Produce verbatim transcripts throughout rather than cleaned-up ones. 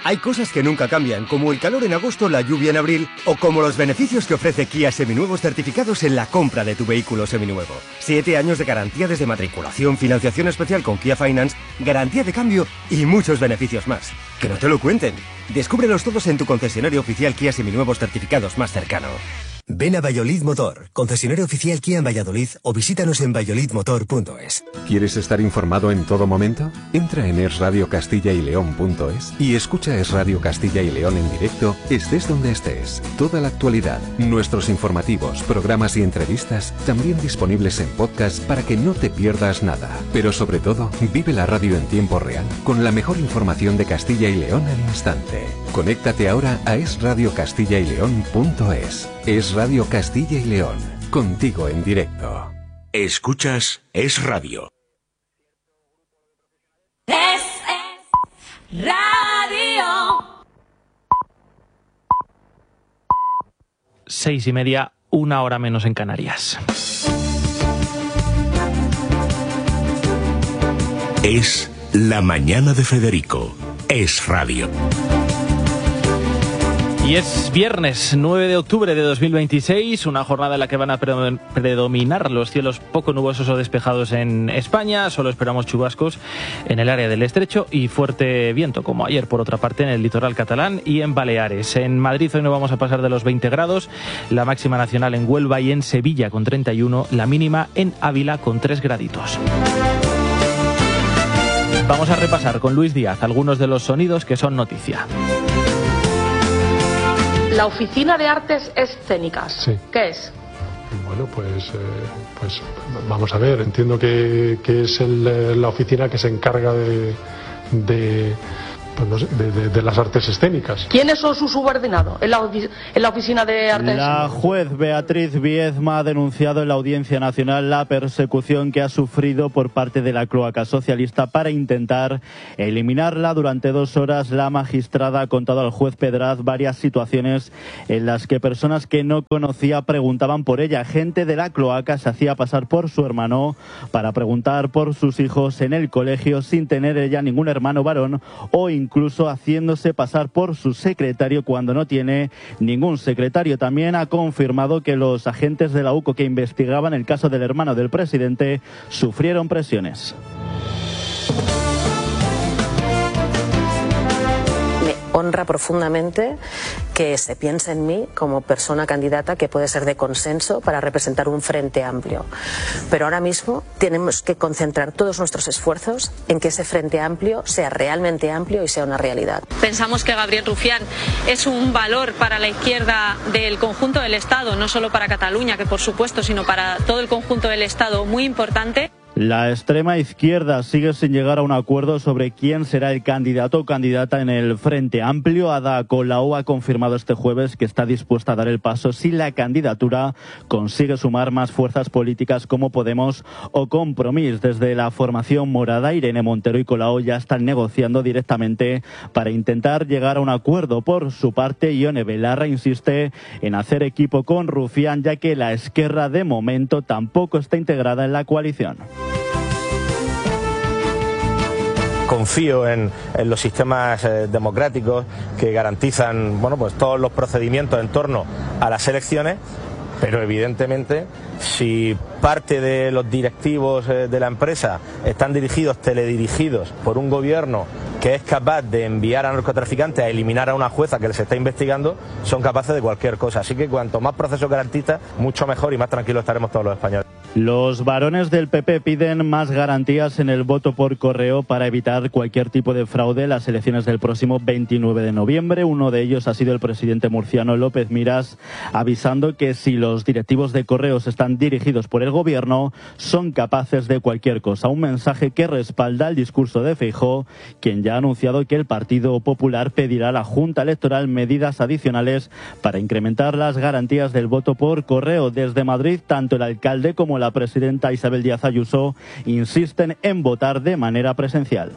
Hay cosas que nunca cambian, como el calor en agosto, la lluvia en abril, o como los beneficios que ofrece Kia Seminuevos certificados en la compra de tu vehículo seminuevo. Siete años de garantía desde matriculación, financiación especial con Kia Finance, garantía de cambio y muchos beneficios más. ¡Que no te lo cuenten! Descúbrelos todos en tu concesionario oficial Kia Seminuevos certificados más cercano. Ven a Valladolid Motor, concesionario oficial Kia en Valladolid, o visítanos en valladolid motor punto es. ¿Quieres estar informado en todo momento? Entra en es radio castilla y león punto es y escucha Es Radio Castilla y León en directo, estés donde estés. Toda la actualidad, nuestros informativos, programas y entrevistas, también disponibles en podcast para que no te pierdas nada. Pero sobre todo, vive la radio en tiempo real, con la mejor información de Castilla y León al instante. Conéctate ahora a es radio castilla y león punto es. Es Radio Castilla y León, contigo en directo. Escuchas Es Radio. Es, es Radio. Seis y media, una hora menos en Canarias. Es la mañana de Federico. Es Radio. Y es viernes nueve de octubre de dos mil veintiséis, una jornada en la que van a predominar los cielos poco nubosos o despejados en España. Solo esperamos chubascos en el área del Estrecho y fuerte viento, como ayer por otra parte en el litoral catalán y en Baleares. En Madrid hoy no vamos a pasar de los veinte grados, la máxima nacional en Huelva y en Sevilla con treinta y uno, la mínima en Ávila con tres graditos. Vamos a repasar con Luis Díaz algunos de los sonidos que son noticia. La Oficina de Artes Escénicas, sí. ¿Qué es? Bueno, pues, eh, pues vamos a ver, entiendo que, que es el, la oficina que se encarga de, de, pues no sé, de, de, de las artes escénicas. ¿Quiénes son sus subordinados en la, en la Oficina de Artes Escénicas? La juez Beatriz Viezma ha denunciado en la Audiencia Nacional la persecución que ha sufrido por parte de la cloaca socialista. Para intentar eliminarla, durante dos horas la magistrada ha contado al juez Pedraz varias situaciones en las que personas que no conocía preguntaban por ella. Gente de la cloaca se hacía pasar por su hermano para preguntar por sus hijos en el colegio sin tener ella ningún hermano varón, o incluso haciéndose pasar por su secretario cuando no tiene ningún secretario. También ha confirmado que los agentes de la U C O que investigaban el caso del hermano del presidente sufrieron presiones. Honra profundamente que se piense en mí como persona candidata que puede ser de consenso para representar un frente amplio. Pero ahora mismo tenemos que concentrar todos nuestros esfuerzos en que ese frente amplio sea realmente amplio y sea una realidad. Pensamos que Gabriel Rufián es un valor para la izquierda del conjunto del Estado, no solo para Cataluña, que por supuesto, sino para todo el conjunto del Estado, muy importante. La extrema izquierda sigue sin llegar a un acuerdo sobre quién será el candidato o candidata en el Frente Amplio. Ada Colau ha confirmado este jueves que está dispuesta a dar el paso si la candidatura consigue sumar más fuerzas políticas como Podemos o Compromís. Desde la formación morada, Irene Montero y Colau ya están negociando directamente para intentar llegar a un acuerdo. Por su parte, Ione Belarra insiste en hacer equipo con Rufián, ya que la Esquerra de momento tampoco está integrada en la coalición. Confío en, en los sistemas eh, democráticos que garantizan, bueno, pues todos los procedimientos en torno a las elecciones, pero evidentemente si parte de los directivos eh, de la empresa están dirigidos, teledirigidos por un gobierno que es capaz de enviar a narcotraficantes a eliminar a una jueza que les está investigando, son capaces de cualquier cosa. Así que cuanto más procesos garantistas, mucho mejor y más tranquilos estaremos todos los españoles. Los varones del P P piden más garantías en el voto por correo para evitar cualquier tipo de fraude en las elecciones del próximo veintinueve de noviembre. Uno de ellos ha sido el presidente murciano López Miras, avisando que si los directivos de correos están dirigidos por el gobierno, son capaces de cualquier cosa. Un mensaje que respalda el discurso de Feijóo, quien ya ha anunciado que el Partido Popular pedirá a la Junta Electoral medidas adicionales para incrementar las garantías del voto por correo. Desde Madrid, tanto el alcalde como la presidenta Isabel Díaz Ayuso insisten en votar de manera presencial.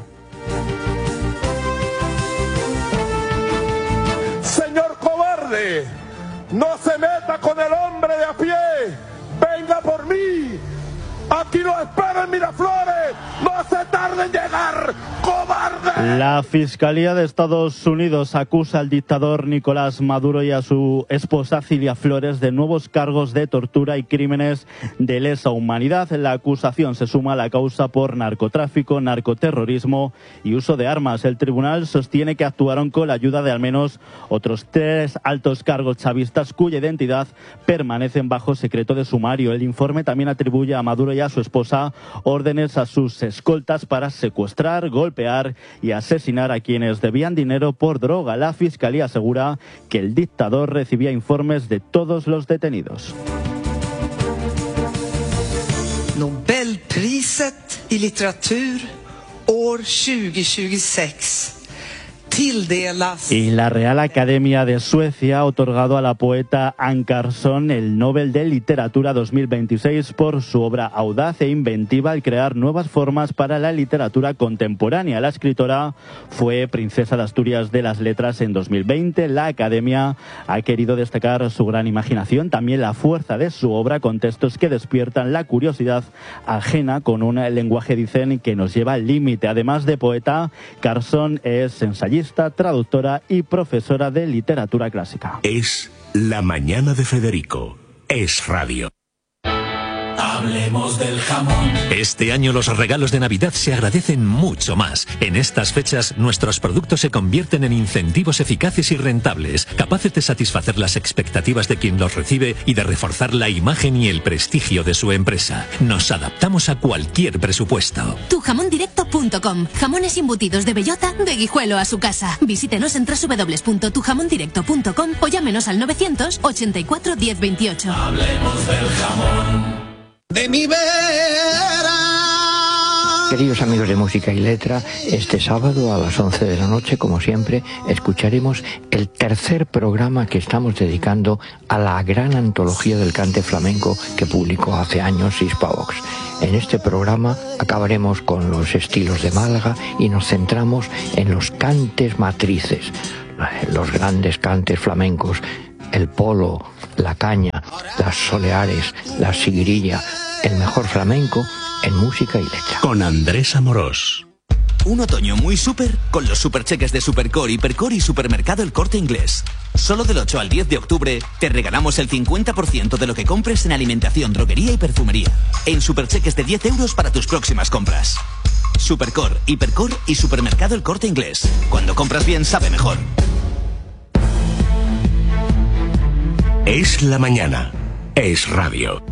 Señor cobarde, no se meta con el hombre de a pie, venga por mí. Aquí lo espero en Miraflores, no se tarde en llegar, cobarde. La Fiscalía de Estados Unidos acusa al dictador Nicolás Maduro y a su esposa Cilia Flores de nuevos cargos de tortura y crímenes de lesa humanidad. La acusación se suma a la causa por narcotráfico, narcoterrorismo y uso de armas. El tribunal sostiene que actuaron con la ayuda de al menos otros tres altos cargos chavistas cuya identidad permanecen bajo secreto de sumario. El informe también atribuye a Maduro y a su esposa órdenes a sus escoltas para secuestrar, golpear y asesinar a quienes debían dinero por droga. La Fiscalía asegura que el dictador recibía informes de todos los detenidos. Nobelpriset i litteratur år tjugo tjugosex tilldelas. Y la Real Academia de Suecia ha otorgado a la poeta Anne Carson el Nobel de Literatura dos mil veintiséis por su obra audaz e inventiva al crear nuevas formas para la literatura contemporánea. La escritora fue princesa de Asturias de las Letras en dos mil veinte. La Academia ha querido destacar su gran imaginación, también la fuerza de su obra con textos que despiertan la curiosidad ajena con un lenguaje, dicen, que nos lleva al límite. Además de poeta, Carson es ensayista, traductora y profesora de literatura clásica. Es La Mañana de Federico. Es Radio. Hablemos del jamón. Este año los regalos de Navidad se agradecen mucho más. En estas fechas, nuestros productos se convierten en incentivos eficaces y rentables, capaces de satisfacer las expectativas de quien los recibe y de reforzar la imagen y el prestigio de su empresa. Nos adaptamos a cualquier presupuesto. tu jamón directo punto com. Jamones embutidos de bellota, de Guijuelo a su casa. Visítenos en doble u doble u doble u punto tu jamón directo punto com o llámenos al novecientos ochenta y cuatro diez veintiocho. Hablemos del jamón. De mi vera. Queridos amigos de Música y Letra, este sábado a las once de la noche, como siempre, escucharemos el tercer programa que estamos dedicando a la gran antología del cante flamenco que publicó hace años Hispavox. En este programa acabaremos con los estilos de Málaga y nos centramos en los cantes matrices, los grandes cantes flamencos, el polo, la caña, las soleares, la siguirilla, el mejor flamenco en Música y Letra. Con Andrés Amorós. Un otoño muy súper con los supercheques de Supercore, Hipercore y Supermercado El Corte Inglés. Solo del ocho al diez de octubre te regalamos el cincuenta por ciento de lo que compres en alimentación, droguería y perfumería. En supercheques de diez euros para tus próximas compras. Supercore, Hipercore y Supermercado El Corte Inglés. Cuando compras bien, sabe mejor. Es la mañana. Es Radio.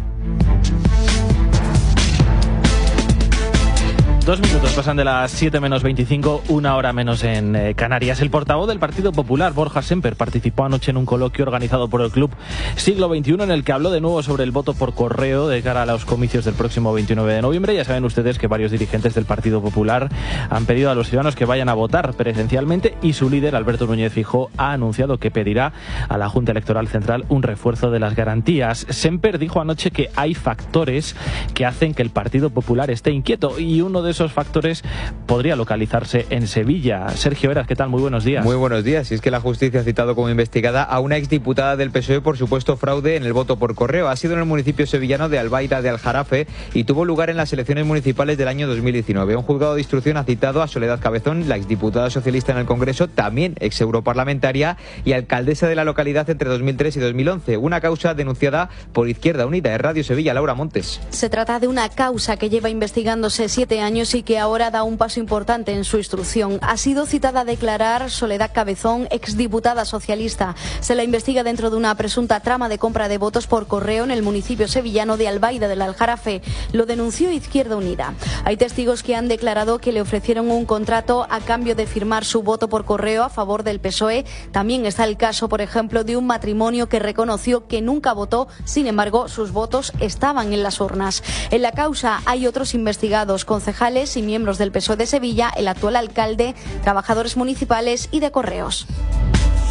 Dos minutos pasan de las siete menos veinticinco, una hora menos en eh, Canarias. El portavoz del Partido Popular, Borja Semper, participó anoche en un coloquio organizado por el Club Siglo veintiuno en el que habló de nuevo sobre el voto por correo de cara a los comicios del próximo veintinueve de noviembre. Ya saben ustedes que varios dirigentes del Partido Popular han pedido a los ciudadanos que vayan a votar presencialmente y su líder, Alberto Núñez Feijóo, ha anunciado que pedirá a la Junta Electoral Central un refuerzo de las garantías. Semper dijo anoche que hay factores que hacen que el Partido Popular esté inquieto y uno de esos Esos factores podría localizarse en Sevilla. Sergio Eras, ¿qué tal? Muy buenos días. Muy buenos días. Y es que la justicia ha citado como investigada a una exdiputada del P S O E por supuesto fraude en el voto por correo. Ha sido en el municipio sevillano de Albaida de Aljarafe y tuvo lugar en las elecciones municipales del año dos mil diecinueve. Un juzgado de instrucción ha citado a Soledad Cabezón, la exdiputada socialista en el Congreso, también ex europarlamentaria y alcaldesa de la localidad entre dos mil tres y dos mil once. Una causa denunciada por Izquierda Unida. En Radio Sevilla, Laura Montes. Se trata de una causa que lleva investigándose siete años y que ahora da un paso importante en su instrucción. Ha sido citada a declarar Soledad Cabezón, exdiputada socialista. Se la investiga dentro de una presunta trama de compra de votos por correo en el municipio sevillano de Albaida del Aljarafe. Lo denunció Izquierda Unida. Hay testigos que han declarado que le ofrecieron un contrato a cambio de firmar su voto por correo a favor del P S O E. También está el caso, por ejemplo, de un matrimonio que reconoció que nunca votó, sin embargo, sus votos estaban en las urnas. En la causa hay otros investigados, concejales y miembros del P S O E de Sevilla, el actual alcalde, trabajadores municipales y de correos.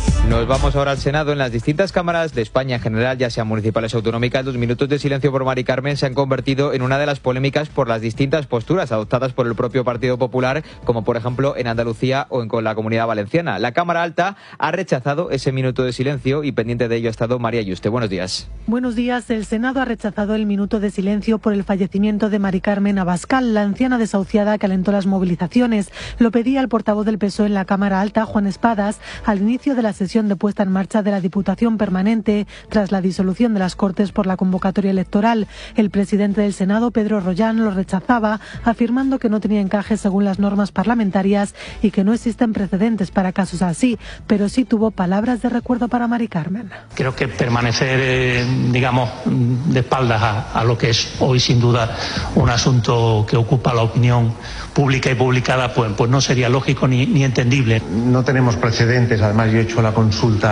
Nos vamos ahora al Senado. En las distintas cámaras de España en general, ya sean municipales o autonómicas, los minutos de silencio por Mari Carmen se han convertido en una de las polémicas por las distintas posturas adoptadas por el propio Partido Popular, como por ejemplo en Andalucía o en con la Comunidad Valenciana. La Cámara Alta ha rechazado ese minuto de silencio y pendiente de ello ha estado María Yuste. Buenos días. Buenos días. El Senado ha rechazado el minuto de silencio por el fallecimiento de Mari Carmen Abascal, la anciana desahuciada que alentó las movilizaciones. Lo pedía el portavoz del P S O E en la Cámara Alta, Juan Espadas, al inicio de la sesión de puesta en marcha de la Diputación Permanente tras la disolución de las Cortes por la convocatoria electoral. El presidente del Senado, Pedro Rollán, lo rechazaba, afirmando que no tenía encaje según las normas parlamentarias y que no existen precedentes para casos así, pero sí tuvo palabras de recuerdo para Mari Carmen. Creo que permanecer, eh, digamos, de espaldas a, a lo que es hoy sin duda un asunto que ocupa la opinión pública y publicada, pues, pues no sería lógico ni, ni entendible. No tenemos precedentes, además yo he hecho la consulta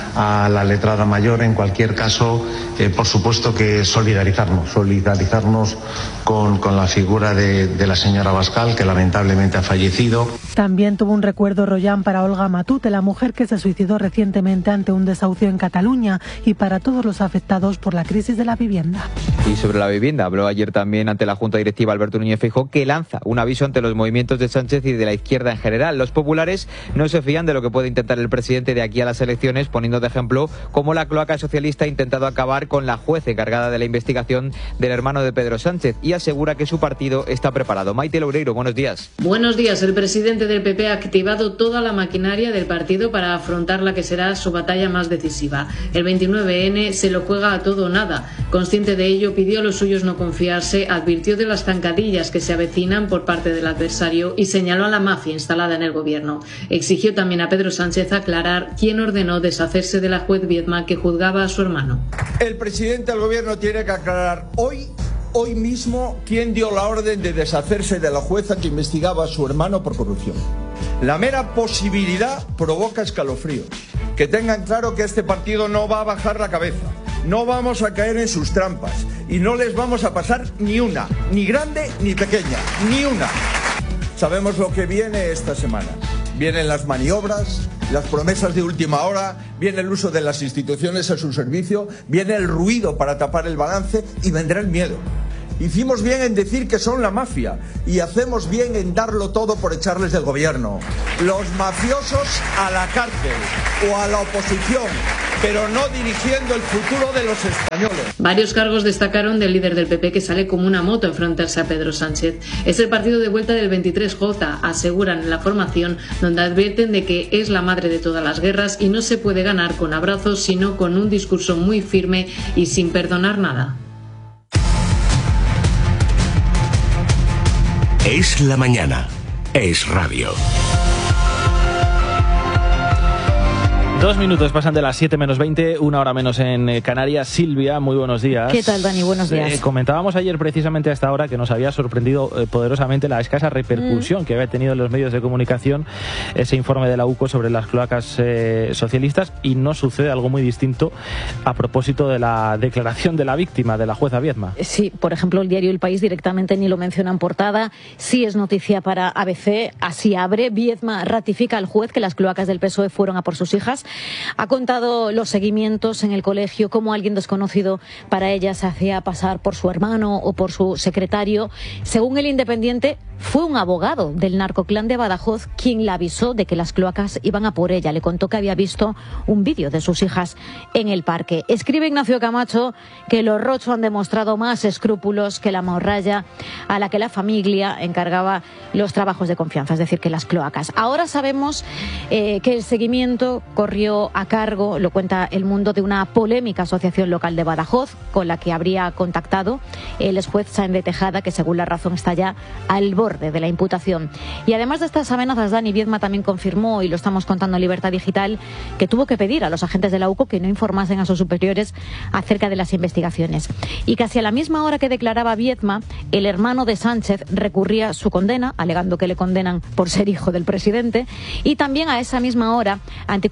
a la letrada mayor. En cualquier caso, eh, por supuesto que solidarizarnos, solidarizarnos con, con la figura de, de la señora Abascal, que lamentablemente ha fallecido. También tuvo un recuerdo Rollán para Olga Matute, la mujer que se suicidó recientemente ante un desahucio en Cataluña, y para todos los afectados por la crisis de la vivienda. Y sobre la vivienda, habló ayer también ante la Junta Directiva Alberto Núñez Feijóo, que lanza un aviso ante los movimientos de Sánchez y de la izquierda en general. Los populares no se fían de lo que puede intentar el presidente de aquí a las elecciones, poniendo de ejemplo cómo la cloaca socialista ha intentado acabar con la juez encargada de la investigación del hermano de Pedro Sánchez, y asegura que su partido está preparado. Maite Loureiro, buenos días. Buenos días. El presidente del P P ha activado toda la maquinaria del partido para afrontar la que será su batalla más decisiva. El veintinueve ene se lo juega a todo o nada. Consciente de ello, pidió a los suyos no confiarse, advirtió de las zancadillas que se avecinan por parte del adversario y señaló a la mafia instalada en el gobierno. Exigió también a Pedro Sánchez aclarar quién ordenó deshacerse de la juez Viedma que juzgaba a su hermano. El presidente del gobierno tiene que aclarar hoy, hoy mismo, quién dio la orden de deshacerse de la jueza que investigaba a su hermano por corrupción. La mera posibilidad provoca escalofríos. Que tengan claro que este partido no va a bajar la cabeza. No vamos a caer en sus trampas y no les vamos a pasar ni una, ni grande ni pequeña, ni una. Sabemos lo que viene esta semana. Vienen las maniobras, las promesas de última hora, viene el uso de las instituciones a su servicio, viene el ruido para tapar el balance y vendrá el miedo. Hicimos bien en decir que son la mafia y hacemos bien en darlo todo por echarles del gobierno. Los mafiosos a la cárcel o a la oposición, pero no dirigiendo el futuro de los españoles. Varios cargos destacaron del líder del P P, que sale como una moto a enfrentarse a Pedro Sánchez. Es el partido de vuelta del veintitrés jota, aseguran en la formación, donde advierten de que es la madre de todas las guerras y no se puede ganar con abrazos, sino con un discurso muy firme y sin perdonar nada. Es la mañana. Es radio. Dos minutos pasan de las siete menos veinte, una hora menos en Canarias. Silvia, muy buenos días. ¿Qué tal, Dani? Buenos días. Eh, comentábamos ayer precisamente a esta hora que nos había sorprendido eh, poderosamente la escasa repercusión mm. que había tenido en los medios de comunicación ese informe de la U C O sobre las cloacas eh, socialistas, y no sucede algo muy distinto a propósito de la declaración de la víctima, de la jueza Viedma. Sí, por ejemplo, el diario El País directamente ni lo menciona en portada. Sí es noticia para A B C, así abre. Viedma ratifica al juez que las cloacas del P S O E fueron a por sus hijas. Ha contado los seguimientos en el colegio, cómo alguien desconocido para ella se hacía pasar por su hermano o por su secretario. Según El Independiente, fue un abogado del narcoclán de Badajoz quien la avisó de que las cloacas iban a por ella. Le contó que había visto un vídeo de sus hijas en el parque. Escribe Ignacio Camacho que los Rocho han demostrado más escrúpulos que la morralla a la que la familia encargaba los trabajos de confianza, es decir, que las cloacas. Ahora sabemos eh, que el seguimiento corrió a cargo, lo cuenta El Mundo, de una polémica asociación local de Badajoz con la que habría contactado el ex juez Sáenz de Tejada, que según La Razón está ya al borde de la imputación. Y además de estas amenazas, Dani, Viedma también confirmó, y lo estamos contando en Libertad Digital, que tuvo que pedir a los agentes de la U C O que no informasen a sus superiores acerca de las investigaciones. Y casi a la misma hora que declaraba Viedma, el hermano de Sánchez recurría su condena, alegando que le condenan por ser hijo del presidente, y también a esa misma hora Anticorrupción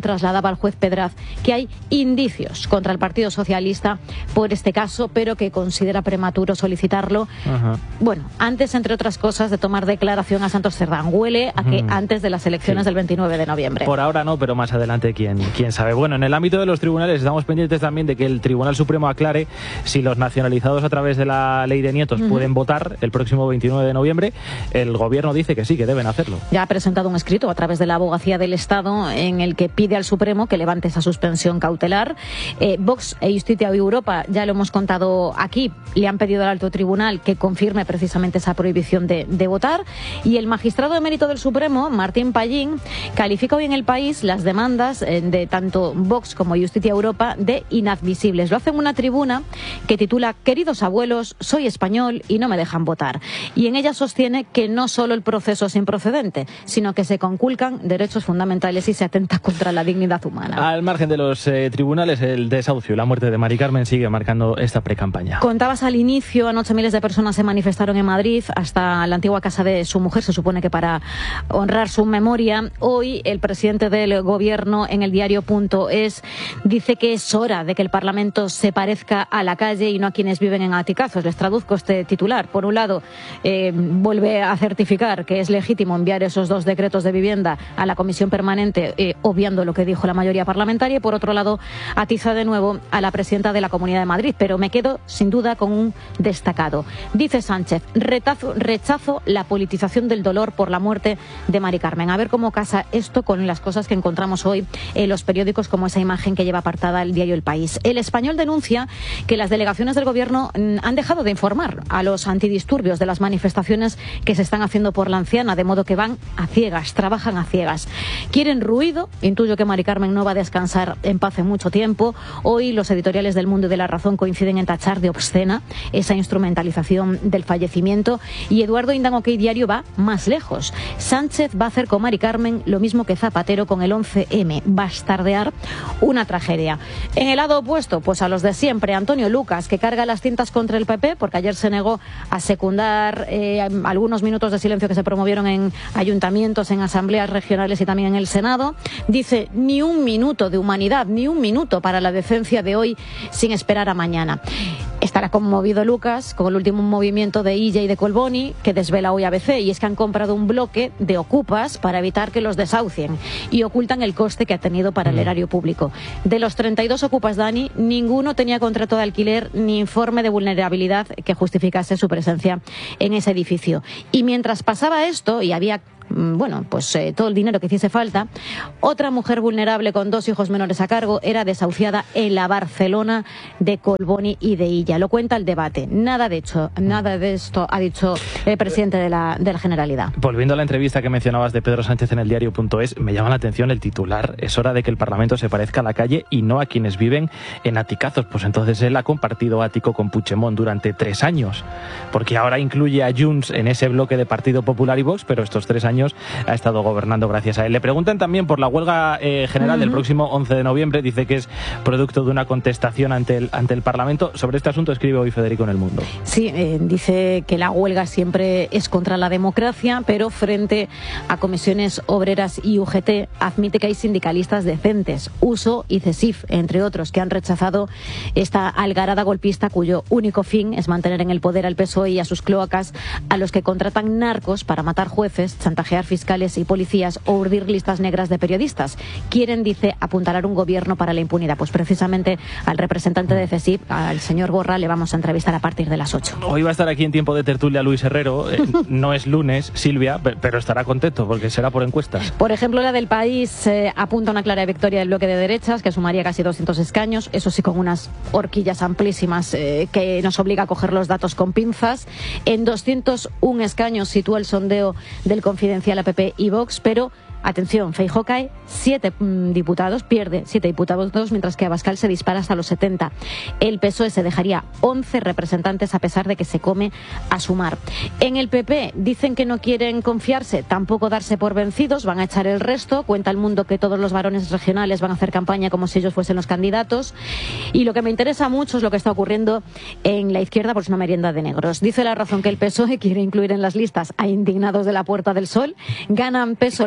trasladaba al juez Pedraz que hay indicios contra el Partido Socialista por este caso, pero que considera prematuro solicitarlo. Ajá. Bueno, antes, entre otras cosas, de tomar declaración a Santos Cerdán. Huele a que mm. antes de las elecciones sí. del veintinueve de noviembre. Por ahora no, pero más adelante quién, quién sabe. Bueno, en el ámbito de los tribunales estamos pendientes también de que el Tribunal Supremo aclare si los nacionalizados a través de la ley de nietos uh-huh. pueden votar el próximo veintinueve de noviembre. El gobierno dice que sí, que deben hacerlo. Ya ha presentado un escrito a través de la Abogacía del Estado en el que pide al Supremo que levante esa suspensión cautelar. Eh, Vox e Justicia Europa, ya lo hemos contado aquí, le han pedido al alto tribunal que confirme precisamente esa prohibición de, de votar. Y el magistrado de mérito del Supremo, Martín Pallín, califica hoy en El País las demandas de tanto Vox como Justicia Europa de inadmisibles. Lo hace en una tribuna que titula "Queridos abuelos, soy español y no me dejan votar". Y en ella sostiene que no solo el proceso es improcedente, sino que se conculcan derechos fundamentales y se atenta contra la dignidad humana. Al margen de los eh, tribunales, el desahucio y la muerte de Mari Carmen sigue marcando esta precampaña. Contabas al inicio, anoche miles de personas se manifestaron en Madrid hasta la antigua casa de su mujer, se supone que para honrar su memoria. Hoy el presidente del gobierno en el diario punto es dice que es hora de que el Parlamento se parezca a la calle y no a quienes viven en aticazos. Les traduzco este titular. Por un lado, eh, vuelve a certificar que es legítimo enviar esos dos decretos de vivienda a la comisión permanente, eh, obviando lo que dijo la mayoría parlamentaria, y por otro lado atiza de nuevo a la presidenta de la Comunidad de Madrid, pero me quedo sin duda con un destacado. Dice Sánchez: retazo, rechazo la politización del dolor por la muerte de Mari Carmen. A ver cómo casa esto con las cosas que encontramos hoy en los periódicos, como esa imagen que lleva apartada el diario El País. El Español denuncia que las delegaciones del gobierno han dejado de informar a los antidisturbios de las manifestaciones que se están haciendo por la anciana, de modo que van a ciegas, trabajan a ciegas. Quieren ruido. Intuyo que Mari Carmen no va a descansar en paz en mucho tiempo. Hoy los editoriales del Mundo y de La Razón coinciden en tachar de obscena esa instrumentalización del fallecimiento, y Eduardo Indan OK Diario va más lejos. Sánchez va a hacer con Mari Carmen lo mismo que Zapatero con el once eme, bastardear una tragedia. En el lado opuesto, pues a los de siempre, Antonio Lucas, que carga las tintas contra el P P porque ayer se negó a secundar eh, algunos minutos de silencio que se promovieron en ayuntamientos, en asambleas regionales y también en el Senado. Dice: ni un minuto de humanidad, ni un minuto para la decencia de hoy sin esperar a mañana. Estará conmovido Lucas con el último movimiento de Illa y de Colboni, que desvela hoy A B C, y es que han comprado un bloque de ocupas para evitar que los desahucien y ocultan el coste que ha tenido para el erario público. De los treinta y dos ocupas, Dani, ninguno tenía contrato de alquiler ni informe de vulnerabilidad que justificase su presencia en ese edificio. Y mientras pasaba esto, y había bueno, pues eh, todo el dinero que hiciese falta, otra mujer vulnerable con dos hijos menores a cargo era desahuciada en la Barcelona de Colboni y de Illa. Lo cuenta El Debate. Nada de hecho, nada de esto ha dicho el presidente de la, de la Generalidad. Volviendo a la entrevista que mencionabas de Pedro Sánchez en el diario punto es, me llama la atención el titular: es hora de que el Parlamento se parezca a la calle y no a quienes viven en aticazos. Pues entonces él ha compartido ático con Puigdemont durante tres años, porque ahora incluye a Junts en ese bloque de Partido Popular y Vox, pero estos tres años ha estado gobernando gracias a él. Le preguntan también por la huelga eh, general uh-huh. del próximo once de noviembre. Dice que es producto de una contestación ante el, ante el Parlamento. Sobre este asunto escribe hoy Federico en El Mundo. Sí, eh, dice que la huelga siempre es contra la democracia, pero frente a comisiones obreras y U G T admite que hay sindicalistas decentes, U S O y CESIF, entre otros, que han rechazado esta algarada golpista cuyo único fin es mantener en el poder al P S O E y a sus cloacas, a los que contratan narcos para matar jueces, chantajear fiscales y policías o urdir listas negras de periodistas. Quieren, dice, apuntalar un gobierno para la impunidad. Pues precisamente al representante de CESIF, al señor Borra, le vamos a entrevistar a partir de las ocho. Hoy va a estar aquí en Tiempo de Tertulia Luis Herrero. Eh, no es lunes, Silvia, pero estará contento porque será por encuestas. Por ejemplo, la del País eh, apunta una clara victoria del bloque de derechas, que sumaría casi doscientos escaños, eso sí, con unas horquillas amplísimas eh, que nos obliga a coger los datos con pinzas. En doscientos uno escaños sitúa el sondeo del Confidencial a P P y Vox, pero atención, Feijóo cae siete mmm, diputados, pierde siete diputados, mientras que Abascal se dispara hasta los setenta. El P S O E se dejaría once representantes a pesar de que se come a Sumar. En el P P dicen que no quieren confiarse, tampoco darse por vencidos, van a echar el resto. Cuenta El Mundo que todos los varones regionales van a hacer campaña como si ellos fuesen los candidatos. Y lo que me interesa mucho es lo que está ocurriendo en la izquierda, por una merienda de negros. Dice La Razón que el P S O E quiere incluir en las listas a indignados de la Puerta del Sol. Ganan peso los rumores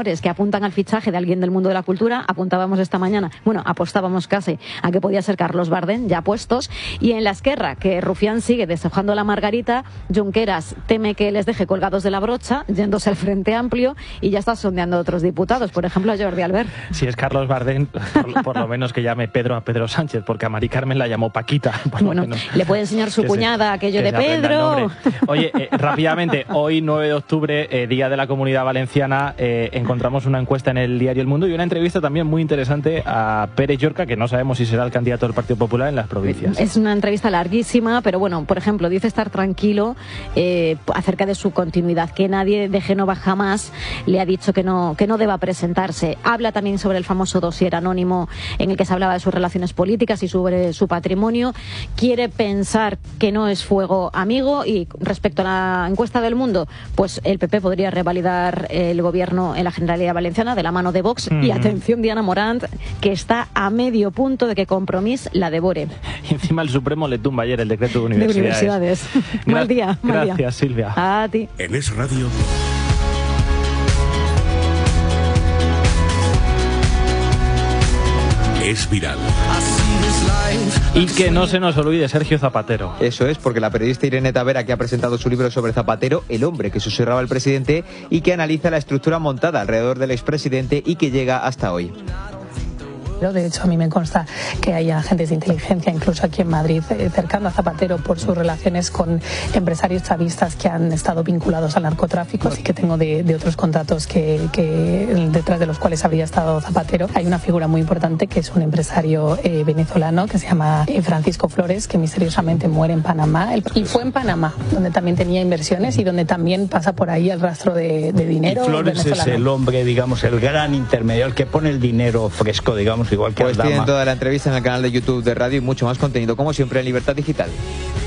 rumores que apuntan al fichaje de alguien del mundo de la cultura. Apuntábamos esta mañana, bueno, apostábamos casi a que podía ser Carlos Bardén, ya puestos. Y en la Esquerra, que Rufián sigue deshojando la margarita, Junqueras teme que les deje colgados de la brocha, yéndose al Frente Amplio, y ya está sondeando a otros diputados, por ejemplo a Jordi Albert. Si es Carlos Bardén, por, por lo menos que llame Pedro a Pedro Sánchez, porque a Mari Carmen la llamó Paquita. Bueno, le puede enseñar su cuñada se, aquello de Pedro. Oye, eh, rápidamente, hoy nueve de octubre, eh, Día de la Comunidad Valenciana, eh, encontramos una encuesta en el diario El Mundo y una entrevista también muy interesante a Pérez Llorca, que no sabemos si será el candidato del Partido Popular en las provincias. Es una entrevista larguísima, pero bueno, por ejemplo, dice estar tranquilo eh, acerca de su continuidad, que nadie de Génova jamás le ha dicho que no, que no deba presentarse. Habla también sobre el famoso dossier anónimo en el que se hablaba de sus relaciones políticas y sobre su patrimonio. Quiere pensar que no es fuego amigo, y respecto a la encuesta del Mundo, pues el P P podría revalidar el gobierno en la Generalidad Valenciana de la mano de Vox. Mm. Y atención, Diana Morant, que está a medio punto de que Compromís la devore. Y encima el Supremo le tumba ayer el decreto de universidades. De universidades. Mal día, mal día. Gracias, Silvia. A ti. En Es Radio. Es viral. Y que no se nos olvide Sergio Zapatero. Eso es, porque la periodista Irene Tavera, que ha presentado su libro sobre Zapatero, el hombre que susurraba al presidente, y que analiza la estructura montada alrededor del expresidente y que llega hasta hoy. De hecho, a mí me consta que hay agentes de inteligencia, incluso aquí en Madrid, eh, cercano a Zapatero por sus relaciones con empresarios chavistas que han estado vinculados al narcotráfico, y que tengo de, de otros contratos que, que detrás de los cuales habría estado Zapatero. Hay una figura muy importante que es un empresario eh, venezolano que se llama eh, Francisco Flores, que misteriosamente muere en Panamá. El, y fue en Panamá, donde también tenía inversiones y donde también pasa por ahí el rastro de, de dinero. Y Flores venezolano. Es el hombre, digamos, el gran intermediario, el que pone el dinero fresco, digamos, igual que pues Aldama. Tienen toda la entrevista en el canal de YouTube de Radio y mucho más contenido, como siempre, en Libertad Digital.